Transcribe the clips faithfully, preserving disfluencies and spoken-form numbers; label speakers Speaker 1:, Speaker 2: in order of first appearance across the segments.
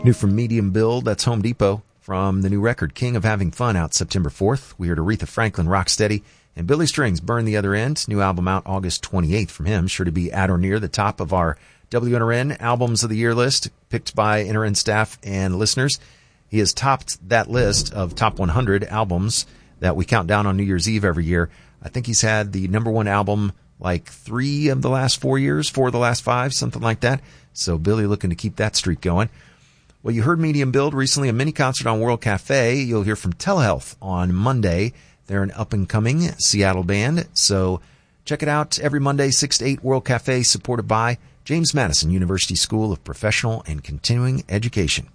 Speaker 1: New from Medium Build, that's Home Depot. From the new record, King of Having Fun, out September fourth. We heard Aretha Franklin, Rocksteady, and Billy Strings, Burn the Other End. New album out August twenty-eighth from him, sure to be at or near the top of our W N R N Albums of the Year list, picked by N R N staff and listeners. He has topped that list of top one hundred albums that we count down on New Year's Eve every year. I think he's had the number one album like three of the last four years, four of the last five, something like that. So Billy looking to keep that streak going. Well, you heard Medium Build recently, a mini concert on World Cafe. You'll hear from Telehealth on Monday. They're an up-and-coming Seattle band. So check it out every Monday, six to eight, World Cafe, supported by James Madison University School of Professional and Continuing Education.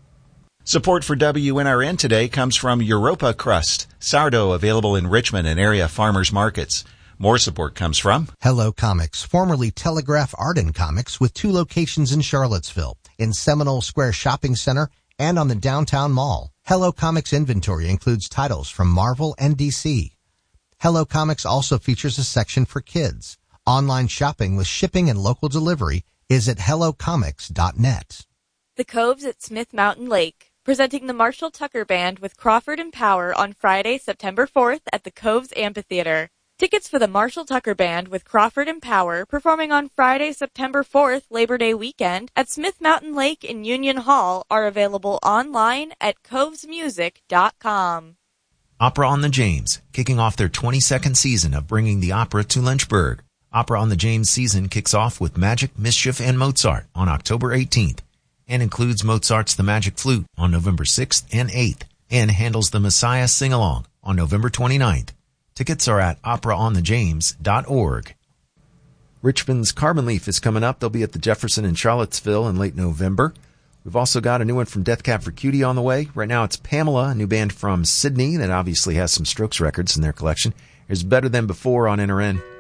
Speaker 2: Support for W N R N today comes from Europa Crust, sourdough available in Richmond and area farmers markets. More support comes from
Speaker 3: Hello Comics, formerly Telegraph Art and Comics, with two locations in Charlottesville, in Seminole Square Shopping Center and on the Downtown Mall. Hello Comics inventory includes titles from Marvel and D C. Hello Comics also features a section for kids. Online shopping with shipping and local delivery is at hello comics dot net.
Speaker 4: The Coves at Smith Mountain Lake, presenting the Marshall Tucker Band with Crawford and Power on Friday, September fourth at the Coves Amphitheater. Tickets for the Marshall Tucker Band with Crawford and Power performing on Friday, September fourth, Labor Day weekend at Smith Mountain Lake in Union Hall are available online at coves music dot com.
Speaker 1: Opera on the James, kicking off their twenty-second season of bringing the opera to Lynchburg. Opera on the James season kicks off with Magic, Mischief, and Mozart on October eighteenth and includes Mozart's The Magic Flute on November sixth and eighth and handles the Messiah Sing-Along on November twenty-ninth. Tickets are at opera on the james dot org. Richmond's Carbon Leaf is coming up. They'll be at the Jefferson in Charlottesville in late November. We've also got a new one from Death Cab for Cutie on the way. Right now it's Pamela, a new band from Sydney that obviously has some Strokes records in their collection. Here's Better Than Before on N R N.